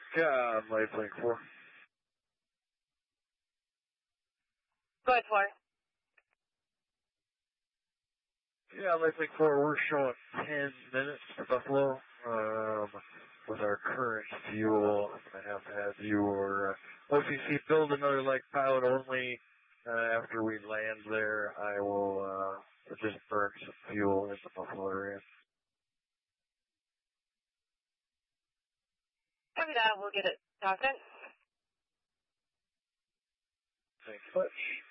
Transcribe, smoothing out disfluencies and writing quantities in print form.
Yeah, Lifelink 4. Go ahead, 4. Yeah, Lifelink 4, we're showing 10 minutes to Buffalo. With our current fuel, I'm going to have your OCC build another leg pilot only. After we land there, I will just burn some fuel in the Buffalo area. Copy that. We'll get it. Talking. Thanks much.